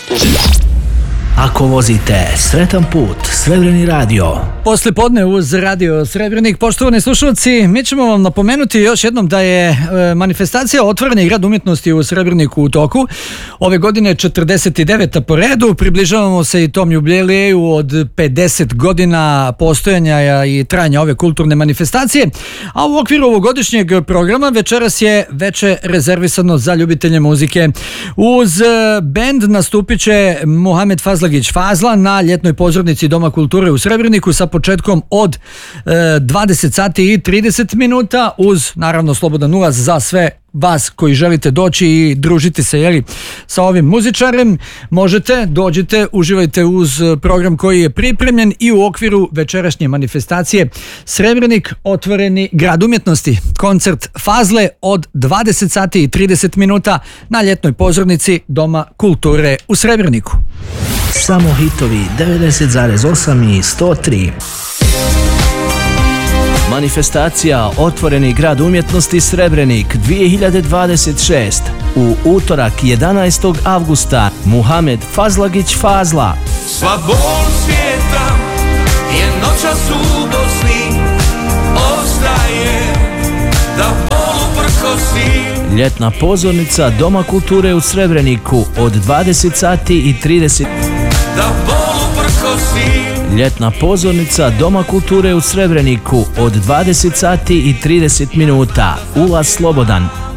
Ako vozite sretan put, Srebreni radio. Posle podne uz radio Srebrenik, poštovani slušalci, mi ćemo vam napomenuti još jednom da je manifestacija Otvoreni grad umjetnosti u Srebreniku u toku. Ove godine 49. po redu, približavamo se i tom jubileju od 50 godina postojanja i trajanja ove kulturne manifestacije, a u okviru ovogodišnjeg programa večeras je veče rezervisano za ljubitelje muzike. Uz bend nastupit će Muhamed Fazlagić Fazla na ljetnoj pozornici Doma kulture u Srebreniku sa početkom od 20 sati i 30 minuta uz naravno slobodan ulaz za sve vas koji želite doći i družiti se sa ovim muzičarem. Možete, dođite, uživajte uz program koji je pripremljen i u okviru večerašnje manifestacije Srebrenik, Otvoreni grad umjetnosti. Koncert Fazle od 20 sati i 30 minuta na ljetnoj pozornici Doma kulture u Srebreniku. Samo hitovi 90,8 i 103. Manifestacija Otvoreni grad umjetnosti Srebrenik 2026. U utorak 11. avgusta Muhamed Fazlagić Fazla. Sva bol svijeta je noćas u Bosni, ostaje da bolu prkosi. Ljetna pozornica Doma kulture u Srebreniku od 20 sati i 30. Da bolu prkosi. Ljetna pozornica Doma kulture u Srebreniku od 20 sati i 30 minuta. Ulaz slobodan.